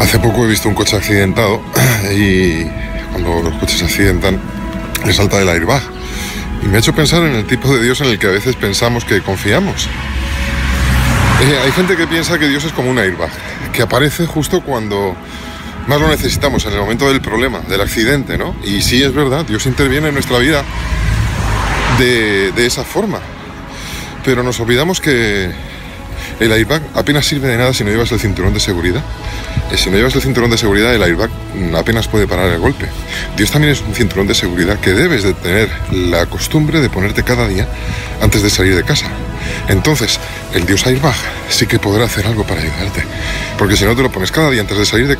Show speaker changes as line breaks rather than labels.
Hace poco he visto un coche accidentado y cuando los coches se accidentan le salta el airbag. Y me ha hecho pensar en el tipo de Dios en el que a veces pensamos que confiamos. Hay gente que piensa que Dios es como un airbag, que aparece justo cuando más lo necesitamos, en el momento del problema, del accidente, ¿no? Y sí, es verdad, Dios interviene en nuestra vida de esa forma. Pero nos olvidamos que el airbag apenas sirve de nada si no llevas el cinturón de seguridad. Si no llevas el cinturón de seguridad, el airbag apenas puede parar el golpe. Dios también es un cinturón de seguridad que debes de tener la costumbre de ponerte cada día antes de salir de casa. Entonces, el Dios airbag sí que podrá hacer algo para ayudarte. Porque si no te lo pones cada día antes de salir de casa,